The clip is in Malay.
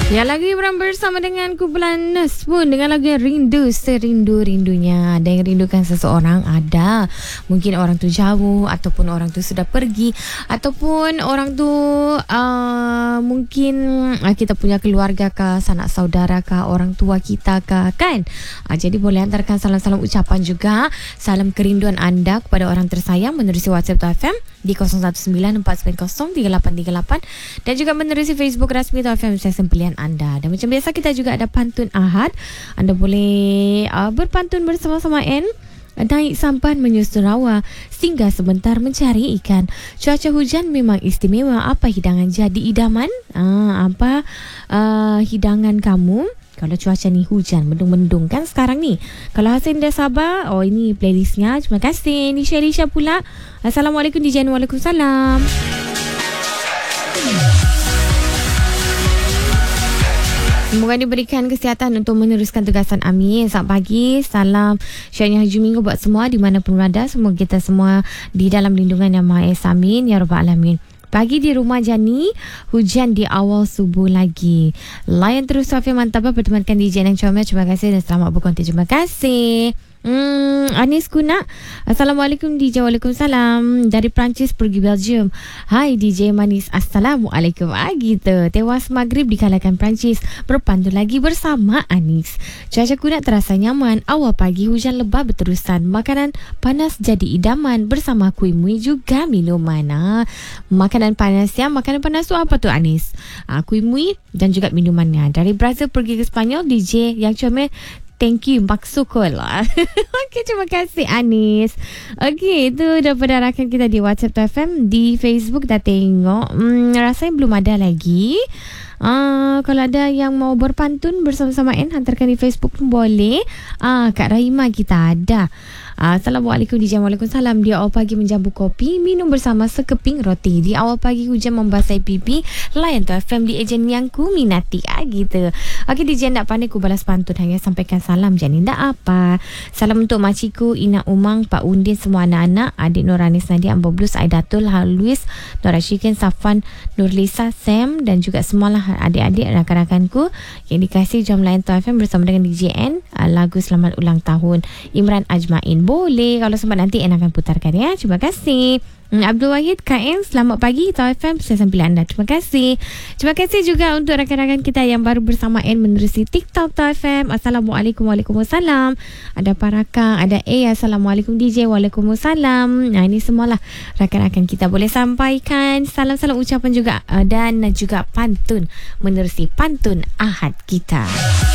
Ya, lagi bersama dengan kumpulan Nas pun dengan lagu yang rindu, serindu-rindunya. Ada yang rindukan seseorang, ada. Mungkin orang tu jauh, ataupun orang tu sudah pergi, ataupun orang tu mungkin kita punya keluarga kah, sanak saudara kah, orang tua kita kah, kan? Jadi boleh hantarkan salam-salam ucapan juga, salam kerinduan anda kepada orang tersayang menerusi WhatsApp FM di 0194903838 dan juga menerusi Facebook rasmi FM stesen pilihan anda. Dan macam biasa kita juga ada pantun Ahad. Anda boleh berpantun bersama-sama naik sampan menyusun rawa, singgah sebentar mencari ikan. Cuaca hujan memang istimewa. Apa hidangan jadi idaman? Apa hidangan kamu? Kalau cuaca ni hujan, mendung-mendung kan sekarang ni. Kalau Hasin dah sabar, ini playlistnya. Terima kasih. Ni Syalisha pula. Assalamualaikum DJ. Waalaikumsalam. Semoga diberikan kesihatan untuk meneruskan tugasan. Amin. Selamat pagi. Salam syariah Haju Minggu buat semua di mana pun berada. Semoga kita semua di dalam lindungan Yang Maha Esa. Amin. Ya Rabbal Alamin. Pagi di rumah Jani, hujan di awal subuh lagi. Layan terus Sofia Mantap pertemankan DJ yang comel. Terima kasih dan selamat berkonti. Terima kasih. Anis Kuna. Assalamualaikum DJ. Waalaikumsalam. Dari Perancis pergi Belgium. Hai DJ manis. Assalamualaikum. Gitu. Tewas maghrib dikalahkan Perancis. Berpantun lagi bersama Anis. Cuaca Kuna terasa nyaman. Awal pagi hujan lebat berterusan. Makanan panas jadi idaman. Bersama kuih mui juga minuman. Makanan panas ya. Makanan panas tu apa tu Anis? Kuih mui dan juga minumannya. Dari Brazil pergi ke Spanyol. DJ yang comel. Thank you, maksukul lah. Okay, terima kasih Anis. Okay, itu daripada rakan kita di WhatsApp FM. Di Facebook dah tengok. Rasanya belum ada lagi. Kalau ada yang mau berpantun bersama-sama hantarkan di Facebook pun boleh. Kak Rahima kita ada. Assalamualaikum DJ. Waalaikumsalam. Di awal pagi menjamu kopi, minum bersama sekeping roti. Di awal pagi hujan membasahi pipi. Layan tu FM di ejen yang ku minati. Gitu. Okey DJ, tak pandai ku balas pantun. Hanya sampaikan salam. Jadi tak apa. Salam untuk makcikku, Ina Umang, Pak Undin, semua anak-anak. Adik Nuranis Nadia, Ambo Blues, Aidatul, Haluis, Nora Syikin, Safan, Nurlisa, Sam dan juga semualah adik-adik rakan-rakanku yang dikasih jam layan tu FM bersama dengan DJN. Lagu Selamat Ulang Tahun Imran Ajmain. Boleh kalau sempat nanti akan putarkan ya. Terima kasih. Abdul Wahid KM, selamat pagi Tau FM saya sambil anda. Terima kasih. Terima kasih juga untuk rakan-rakan kita yang baru bersama menerusi TikTok Tau FM. Assalamualaikum. Waalaikumsalam. Ada Paraka, ada Assalamualaikum DJ. Waalaikumsalam. Ini semualah rakan-rakan kita. Boleh sampaikan salam-salam ucapan juga dan juga pantun menerusi pantun Ahad kita.